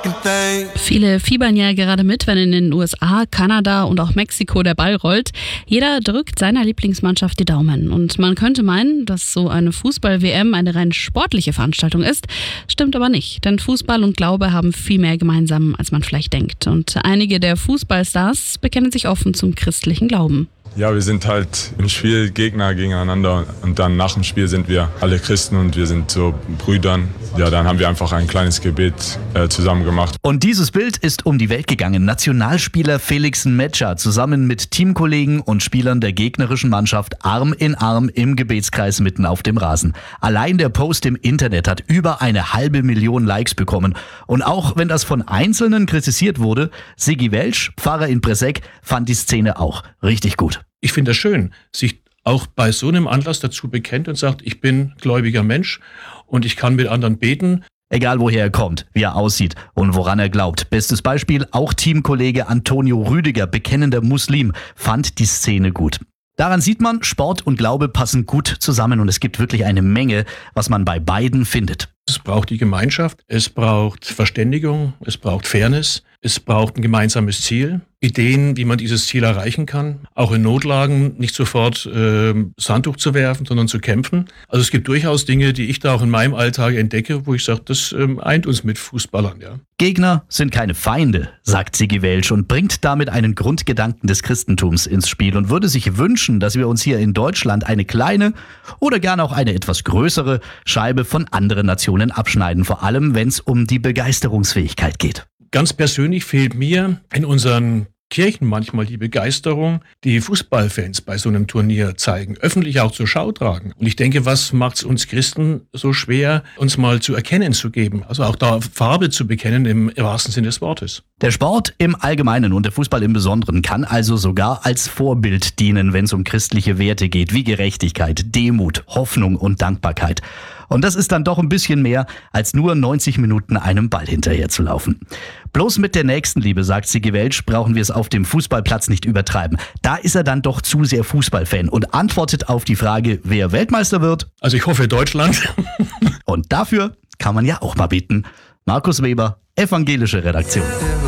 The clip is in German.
Viele fiebern ja gerade mit, wenn in den USA, Kanada und auch Mexiko der Ball rollt. Jeder drückt seiner Lieblingsmannschaft die Daumen. Und man könnte meinen, dass so eine Fußball-WM eine rein sportliche Veranstaltung ist. Stimmt aber nicht, denn Fußball und Glaube haben viel mehr gemeinsam, als man vielleicht denkt. Und einige der Fußballstars bekennen sich offen zum christlichen Glauben. Ja, wir sind halt im Spiel Gegner gegeneinander und dann nach dem Spiel sind wir alle Christen und wir sind so Brüdern. Ja, dann haben wir einfach ein kleines Gebet zusammen gemacht. Und dieses Bild ist um die Welt gegangen. Nationalspieler Felix Nmecha zusammen mit Teamkollegen und Spielern der gegnerischen Mannschaft Arm in Arm im Gebetskreis mitten auf dem Rasen. Allein der Post im Internet hat über 500.000 Likes bekommen. Und auch wenn das von Einzelnen kritisiert wurde, Sigi Welsch, Pfarrer in Brezek, fand die Szene auch richtig gut. Ich finde es schön, sich auch bei so einem Anlass dazu bekennt und sagt, ich bin gläubiger Mensch und ich kann mit anderen beten. Egal woher er kommt, wie er aussieht und woran er glaubt. Bestes Beispiel, auch Teamkollege Antonio Rüdiger, bekennender Muslim, fand die Szene gut. Daran sieht man, Sport und Glaube passen gut zusammen und es gibt wirklich eine Menge, was man bei beiden findet. Es braucht die Gemeinschaft, es braucht Verständigung, es braucht Fairness, es braucht ein gemeinsames Ziel, Ideen, wie man dieses Ziel erreichen kann. Auch in Notlagen nicht sofort Handtuch zu werfen, sondern zu kämpfen. Also es gibt durchaus Dinge, die ich da auch in meinem Alltag entdecke, wo ich sage, das eint uns mit Fußballern. Ja. Gegner sind keine Feinde, sagt Sigi Welsch und bringt damit einen Grundgedanken des Christentums ins Spiel und würde sich wünschen, dass wir uns hier in Deutschland eine kleine oder gerne auch eine etwas größere Scheibe von anderen Nationen abschneiden, vor allem wenn es um die Begeisterungsfähigkeit geht. Ganz persönlich fehlt mir in unseren Kirchen manchmal die Begeisterung, die Fußballfans bei so einem Turnier zeigen, öffentlich auch zur Schau tragen. Und ich denke, was macht es uns Christen so schwer, uns mal zu erkennen zu geben, also auch da Farbe zu bekennen im wahrsten Sinne des Wortes. Der Sport im Allgemeinen und der Fußball im Besonderen kann also sogar als Vorbild dienen, wenn es um christliche Werte geht, wie Gerechtigkeit, Demut, Hoffnung und Dankbarkeit. Und das ist dann doch ein bisschen mehr, als nur 90 Minuten einem Ball hinterher zu laufen. Bloß mit der Nächstenliebe, sagt Sigi Welsch, brauchen wir es auf dem Fußballplatz nicht übertreiben. Da ist er dann doch zu sehr Fußballfan und antwortet auf die Frage, wer Weltmeister wird. Also ich hoffe Deutschland. Und dafür kann man ja auch mal beten. Markus Weber, Evangelische Redaktion.